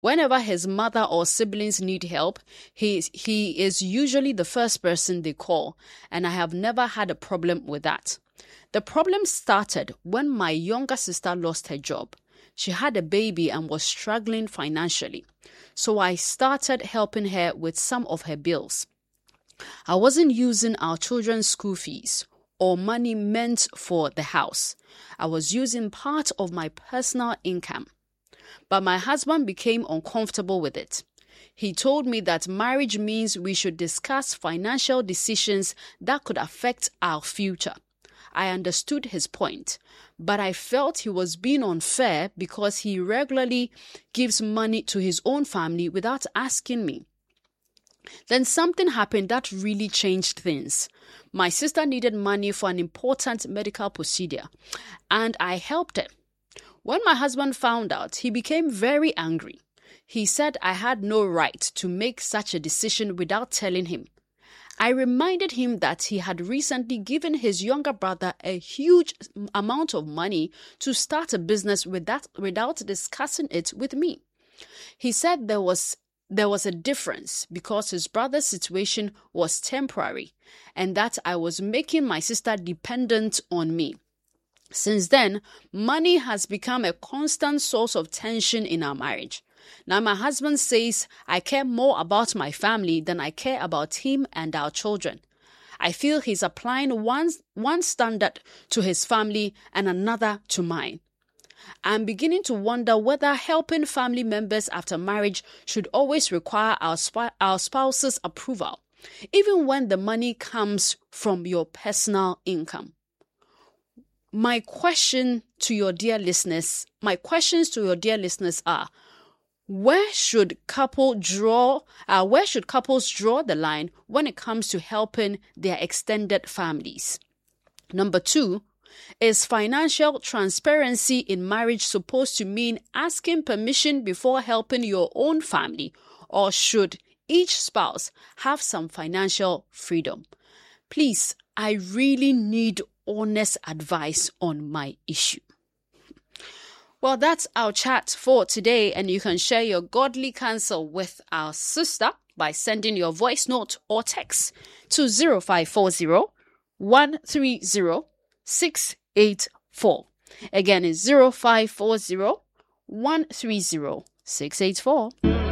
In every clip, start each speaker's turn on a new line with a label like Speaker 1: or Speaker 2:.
Speaker 1: Whenever his mother or siblings need help, he is usually the first person they call, and I have never had a problem with that. The problem started when my younger sister lost her job. She had a baby and was struggling financially, so I started helping her with some of her bills. I wasn't using our children's school fees or money meant for the house. I was using part of my personal income. But my husband became uncomfortable with it. He told me that marriage means we should discuss financial decisions that could affect our future. I understood his point, but I felt he was being unfair because he regularly gives money to his own family without asking me. Then something happened that really changed things. My sister needed money for an important medical procedure, and I helped her. When my husband found out, he became very angry. He said I had no right to make such a decision without telling him. I reminded him that he had recently given his younger brother a huge amount of money to start a business without discussing it with me. He said there was a difference because his brother's situation was temporary and that I was making my sister dependent on me. Since then, money has become a constant source of tension in our marriage. Now, my husband says I care more about my family than I care about him and our children. I feel he's applying one standard to his family and another to mine. I'm beginning to wonder whether helping family members after marriage should always require our spouse's approval, even when the money comes from your personal income. My questions to your dear listeners are, where should couples draw the line when it comes to helping their extended families? Number 2, is financial transparency in marriage supposed to mean asking permission before helping your own family, or should each spouse have some financial freedom? Please, I really need honest advice on my issue. Well, that's our chat for today, and you can share your godly counsel with our sister by sending your voice note or text to 0540 130 684. Again, it's 0540 130 684.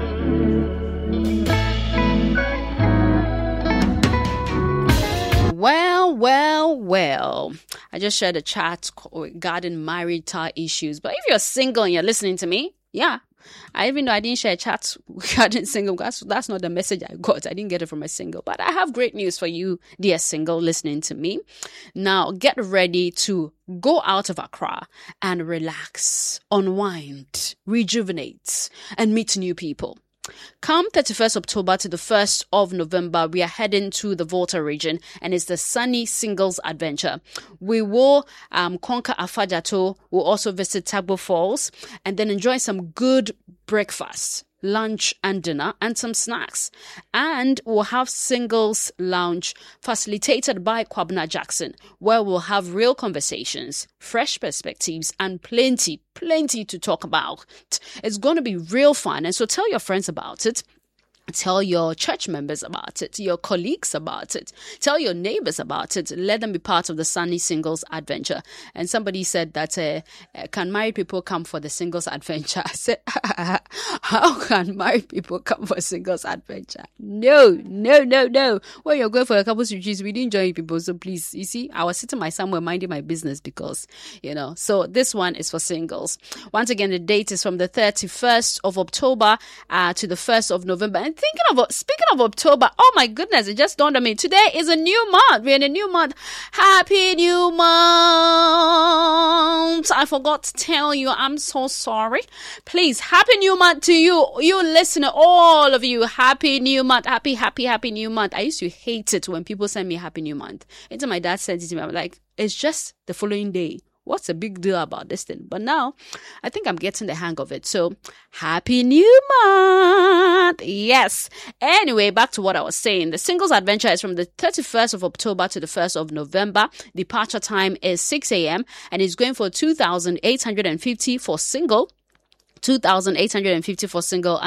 Speaker 1: Well. I just shared a chat regarding marital issues. But if you're single and you're listening to me, even though I didn't share a chat regarding single, that's not the message I got. I didn't get it from a single. But I have great news for you, dear single, listening to me. Now, get ready to go out of Accra and relax, unwind, rejuvenate, and meet new people. Come 31st October to the 1st of November, we are heading to the Volta region, and it's the Sunny Singles Adventure. We will conquer Afajato. We'll also visit Tagbo Falls and then enjoy some good breakfast, lunch and dinner, and some snacks. And we'll have singles lounge facilitated by Kwabena Jackson, where we'll have real conversations, fresh perspectives, and plenty to talk about. It's going to be real fun. And so tell your friends about it. Tell your church members about it, your colleagues about it, tell your neighbors about it. Let them be part of the Sunny Singles Adventure. And somebody said that, can married people come for the singles adventure? I said, how can married people come for singles adventure? No. When you're going for a couple's retreat, we didn't join people. So please, you see, I was sitting my somewhere minding my business because, so this one is for singles. Once again, the date is from the 31st of October to the 1st of November. And speaking of October, oh my goodness, it just dawned on me. Today is a new month. We're in a new month. Happy new month. I forgot to tell you. I'm so sorry. Please, happy new month to you listener, all of you. Happy new month. Happy new month. I used to hate it when people send me happy new month. Until my dad sent it to me. I'm like, it's just the following day. What's the big deal about this thing? But now, I think I'm getting the hang of it. So, happy new month! Yes. Anyway, back to what I was saying. The Singles Adventure is from the 31st of October to the 1st of November. Departure time is 6 a.m. and it's going for 2,850 for single. 2,850 for single